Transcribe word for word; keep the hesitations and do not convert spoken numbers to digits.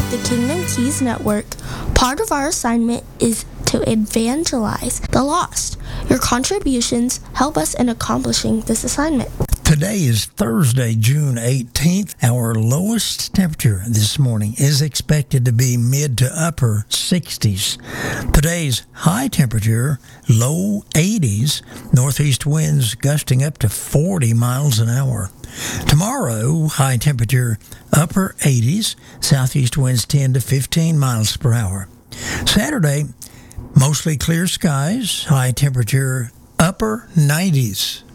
at the Kingdom Keys Network, part of our assignment is to evangelize the lost. Your contributions help us in accomplishing this assignment. Today is Thursday, June eighteenth. Our lowest temperature this morning is expected to be mid to upper sixties. Today's high temperature, low eighties, northeast winds gusting up to forty miles an hour. Tomorrow, high temperature, upper eighties, southeast winds ten to fifteen miles per hour. Saturday, mostly clear skies, high temperature, upper nineties.